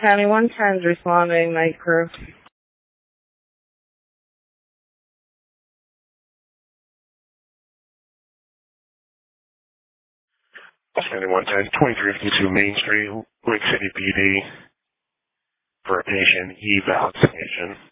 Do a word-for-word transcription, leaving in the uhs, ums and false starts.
County one ten is responding, night crew. County one ten, twenty-three fifty-two Main Street, Lake City P D, for a patient eval station.